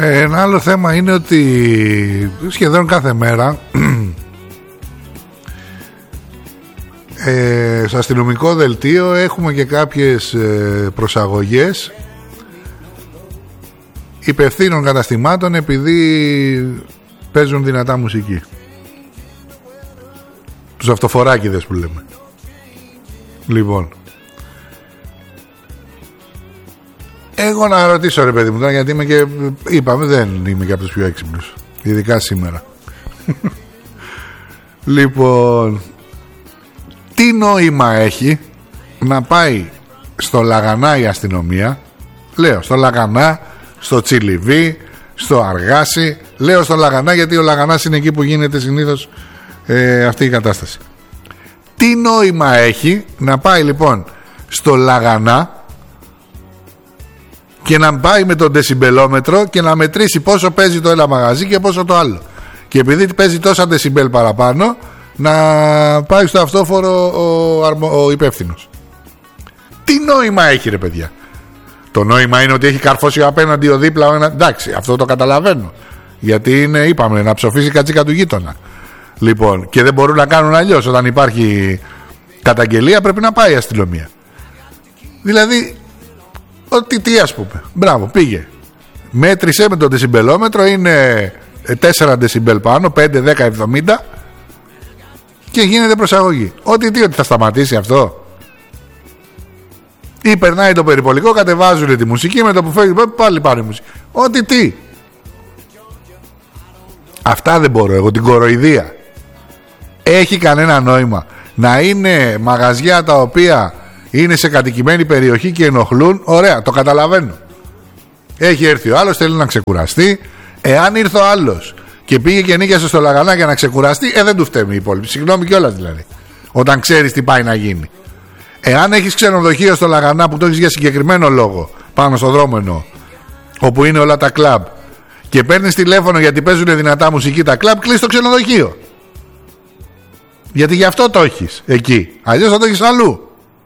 Ένα άλλο θέμα είναι ότι σχεδόν κάθε μέρα στο αστυνομικό δελτίο έχουμε και κάποιες προσαγωγές υπευθύνων καταστημάτων επειδή παίζουν δυνατά μουσική. Τους αυτοφοράκηδες που λέμε. Λοιπόν, εγώ να ρωτήσω ρε παιδί μου τώρα, γιατί είμαι και, είπαμε, δεν είμαι και από τους πιο έξυπνους, ειδικά σήμερα. Λοιπόν, τι νόημα έχει να πάει στο Λαγανά η αστυνομία, λέω στο Λαγανά, στο Τσιλιβί, στο Αργάσι, λέω στο Λαγανά γιατί ο Λαγανάς είναι εκεί που γίνεται συνήθως αυτή η κατάσταση. Τι νόημα έχει να πάει λοιπόν στο Λαγανά και να πάει με τον δεσιμπελόμετρο και να μετρήσει πόσο παίζει το ένα μαγαζί και πόσο το άλλο, και επειδή παίζει τόσα δεσιμπέλ παραπάνω να πάει στο αυτόφορο ο υπεύθυνος. Τι νόημα έχει ρε παιδιά? Το νόημα είναι ότι έχει καρφώσει απέναντι ο δίπλα. Εντάξει, αυτό το καταλαβαίνω, γιατί είναι, είπαμε, να ψοφήσει κατσίκα του γείτονα. Λοιπόν, και δεν μπορούν να κάνουν αλλιώς. Όταν υπάρχει καταγγελία πρέπει να πάει η αστυνομία. Δηλαδή, ότι τι ας πούμε. Μπράβο, πήγε. Μέτρησε με το δεσιμπελόμετρο, είναι 4 δεσιμπέλ πάνω, 5, 10, 70 και γίνεται προσαγωγή. Ότι θα σταματήσει αυτό? Ή περνάει το περιπολικό, κατεβάζουν τη μουσική, με το που φεύγει πάλι πάρει μουσική. Ότι τι. Αυτά δεν μπορώ εγώ, την κοροϊδία. Έχει κανένα νόημα να είναι μαγαζιά τα οποία είναι σε κατοικημένη περιοχή και ενοχλούν? Ωραία, το καταλαβαίνω. Έχει έρθει ο άλλος, θέλει να ξεκουραστεί. Εάν ήρθε ο άλλος και πήγε και νίκιασε στο Λαγανά για να ξεκουραστεί, δεν του φταίει οι υπόλοιποι. Συγγνώμη κιόλας δηλαδή. Όταν ξέρεις τι πάει να γίνει. Εάν έχεις ξενοδοχείο στο Λαγανά που το έχεις για συγκεκριμένο λόγο, πάνω στο δρόμο εννοώ, όπου είναι όλα τα κλαμπ, και παίρνεις τηλέφωνο γιατί παίζουν δυνατά μουσική τα κλαμπ, κλείς το ξενοδοχείο. Γιατί γι' αυτό το έχεις εκεί. Αλλιώς θα το έχεις αλλού.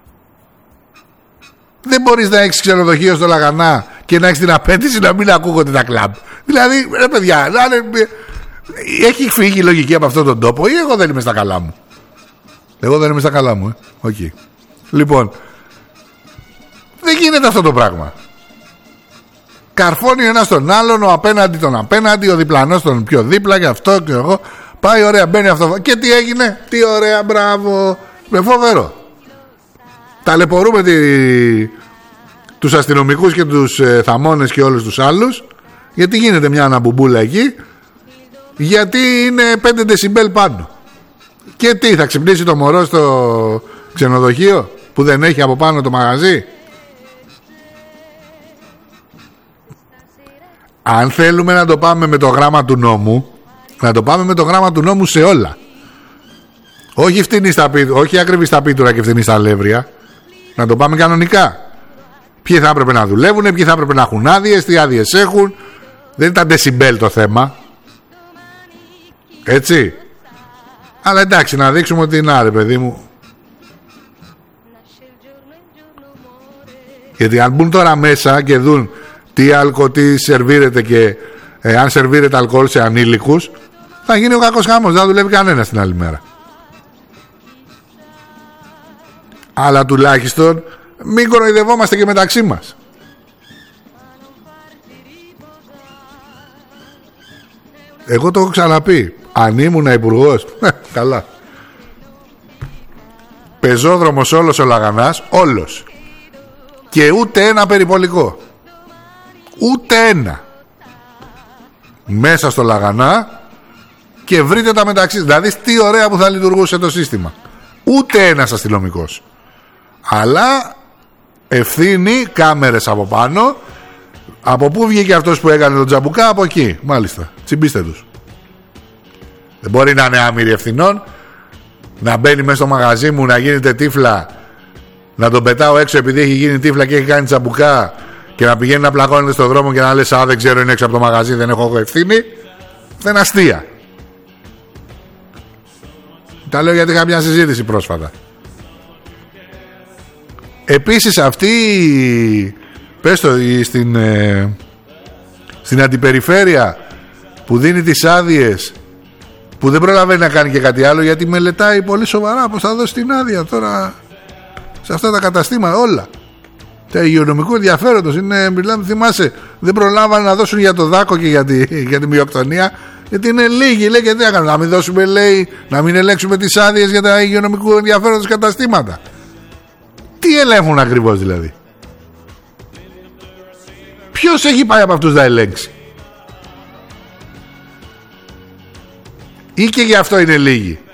Δεν μπορείς να έχεις ξενοδοχείο στο Λαγανά και να έχεις την απέτηση να μην ακούγονται τα κλαμπ. Δηλαδή, ρε παιδιά, έχει φύγει η λογική από αυτόν τον τόπο, ή εγώ δεν είμαι στα καλά μου? Εγώ δεν είμαι στα καλά μου, okay. Λοιπόν, δεν γίνεται αυτό το πράγμα. Καρφώνει ο ένας τον άλλον, ο απέναντι τον απέναντι, ο διπλανός τον πιο δίπλα, και αυτό και εγώ. Πάει ωραία, μπαίνει αυτό. Και τι έγινε? Τι ωραία, μπράβο. Με φοβερό. Ταλαιπωρούμε τους αστυνομικούς και τους θαμώνες και όλους τους άλλους, γιατί γίνεται μια αναμπουμπούλα εκεί, γιατί είναι 5 δεσιμπέλ πάνω. Και τι, θα ξυπνήσει το μωρό στο ξενοδοχείο που δεν έχει από πάνω το μαγαζί? Αν θέλουμε να το πάμε με το γράμμα του νόμου, να το πάμε με το γράμμα του νόμου σε όλα. Όχι φτηνή στα πίτουρα, όχι ακριβή στα πίτουρα και φτηνή στα αλεύρια. Να το πάμε κανονικά. Ποιοι θα έπρεπε να δουλεύουν, ποιοι θα έπρεπε να έχουν άδειες, τι άδειες έχουν. Δεν ήταν δεσιμπέλ το θέμα. Έτσι. Αλλά εντάξει, να δείξουμε ότι είναι ρε παιδί μου. Γιατί αν μπουν τώρα μέσα και δουν τι σερβίρεται και αν σερβίρεται αλκοόλ σε ανήλικους, θα γίνει ο κακός χαμός, δεν θα δουλεύει κανένας την άλλη μέρα. Αλλά τουλάχιστον μην κοροϊδευόμαστε και μεταξύ μας. Εγώ το έχω ξαναπεί. Αν ήμουν υπουργός, καλά. Πεζόδρομος όλος ο Λαγανάς, όλος. Και ούτε ένα περιπολικό. Ούτε ένα. Μέσα στο Λαγανά και βρείτε τα μεταξύ. Δηλαδή τι ωραία που θα λειτουργούσε το σύστημα. Ούτε ένας αστυνομικός. Αλλά ευθύνη, κάμερες από πάνω. Από πού βγήκε αυτός που έκανε τον τζαμπουκά? Από εκεί. Μάλιστα, τσιμπήστε τους. Δεν μπορεί να είναι άμυροι ευθυνών. Να μπαίνει μέσα στο μαγαζί μου, να γίνεται τύφλα, να τον πετάω έξω επειδή έχει γίνει τύφλα και έχει κάνει τζαμπουκά, και να πηγαίνει να πλακώνεται στον δρόμο και να λες α, δεν ξέρω, είναι έξω από το μαγαζί, δεν έχω ευθύνη. Δεν είναι αστεία. Τα λέω γιατί είχα μια συζήτηση πρόσφατα. Επίσης αυτή, πες το, στην αντιπεριφέρεια που δίνει τις άδειες, που δεν προλαβαίνει να κάνει και κάτι άλλο, γιατί μελετάει πολύ σοβαρά πως θα δώσει την άδεια τώρα σε αυτά τα καταστήματα όλα. Τα υγειονομικού ενδιαφέροντος είναι, μιλάμε, θυμάσαι, δεν προλάβανε να δώσουν για το δάκο και για τη μειοκτονία, γιατί είναι λίγοι, λέει, και τι έκαναν, να μην δώσουμε, λέει, να μην ελέγξουμε τις άδειες για τα υγειονομικού ενδιαφέροντος καταστήματα. Τι ελέγχουν ακριβώς δηλαδή? Ποιος έχει πάει από αυτούς να ελέγξει? Ή και γι' αυτό είναι λίγοι?